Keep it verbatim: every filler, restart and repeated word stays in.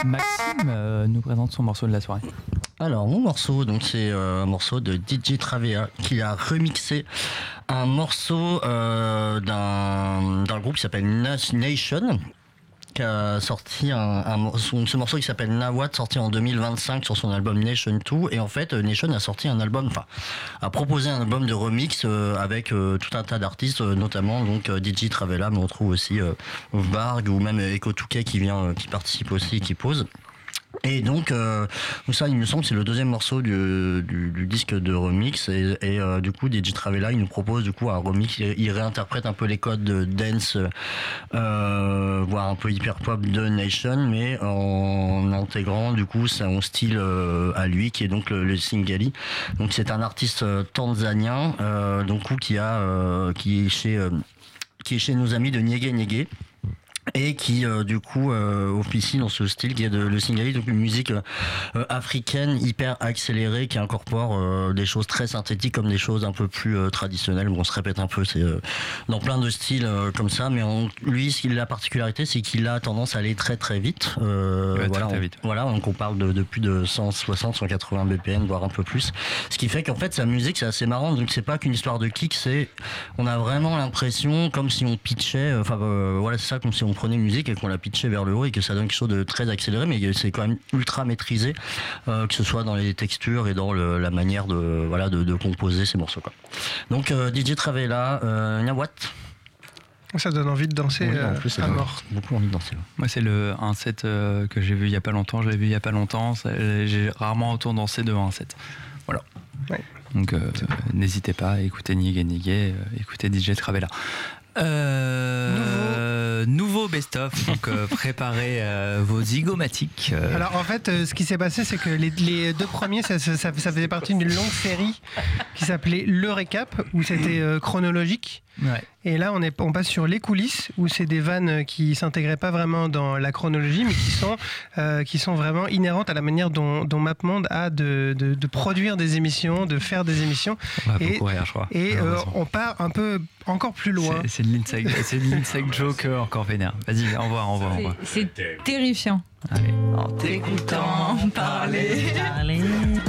Maxime euh, nous présente son morceau de la soirée. Alors mon morceau, donc c'est euh, un morceau de D J Travella qui a remixé un morceau euh, d'un, d'un groupe qui s'appelle Nation, qui a sorti un, un son, ce morceau qui s'appelle Nawat, sorti en deux mille vingt-cinq sur son album Nation deux. Et en fait, Nation a sorti un album, enfin, a proposé un album de remix euh, avec euh, tout un tas d'artistes, euh, notamment donc euh, D J Travella, mais on trouve aussi euh, Varg ou même Eko Touquet qui vient, euh, qui participe aussi, qui pose. Et donc, euh, ça, il me semble, c'est le deuxième morceau du, du, du disque de remix. Et, et euh, du coup, D J Travella, il nous propose du coup un remix. Il, il réinterprète un peu les codes de dance, euh, voire un peu hyper pop de Nation, mais en intégrant du coup son style euh, à lui, qui est donc le, le Singali. Donc, c'est un artiste euh, tanzanien, euh, donc qui a, euh, qui est chez, euh, qui est chez nos amis de Nyege Nyege. Et qui euh, du coup euh, officie dans ce style qui est de, le Singali, donc une musique euh, africaine hyper accélérée qui incorpore euh, des choses très synthétiques comme des choses un peu plus euh, traditionnelles. Bon, on se répète un peu, c'est euh, dans plein de styles euh, comme ça, mais on, lui, ce qui la particularité, c'est qu'il a tendance à aller très très vite. Euh, ouais, voilà, très, très on, vite. voilà, donc on parle de, de plus de cent soixante, cent quatre-vingts B P M, voire un peu plus. Ce qui fait qu'en fait, sa musique, c'est assez marrant. Donc c'est pas qu'une histoire de kick, c'est on a vraiment l'impression comme si on pitchait. Enfin euh, voilà, c'est ça, comme si on prenait une musique et qu'on la pitchait vers le haut et que ça donne quelque chose de très accéléré, mais c'est quand même ultra maîtrisé, euh, que ce soit dans les textures et dans le, la manière de voilà de, de composer ces morceaux, quoi. Donc euh, D J Travella, euh, Nawat. Ça donne envie de danser Oui, euh, en plus, à mort. Beaucoup envie de danser. Ouais. Moi, c'est le un sept euh, que j'ai vu il y a pas longtemps. Je l'ai vu il y a pas longtemps. Ça, j'ai rarement autant dansé devant un set. Voilà. Ouais. Donc, euh, n'hésitez pas à écouter Nyege Nyege, euh, écoutez D J Travella. Euh, nouveau. nouveau best-of, donc euh, préparez euh, vos zygomatiques. Euh. Alors en fait, euh, ce qui s'est passé, c'est que les, les deux premiers, ça, ça, ça faisait partie d'une longue série qui s'appelait Le Récap, où c'était euh, chronologique. Ouais. Et là, on, est, on passe sur Les Coulisses, où c'est des vannes qui s'intégraient pas vraiment dans la chronologie, mais qui sont, euh, qui sont vraiment inhérentes à la manière dont, dont MapMonde a de, de, de produire des émissions, de faire des émissions. On va et beaucoup rire, je crois. Et euh, on part un peu encore plus loin. C'est, c'est de l'inside, c'est de l'inside joke encore vénère. Vas-y, au revoir, au revoir, au revoir. C'est, c'est terrifiant. Allez. En t'écoutant parler.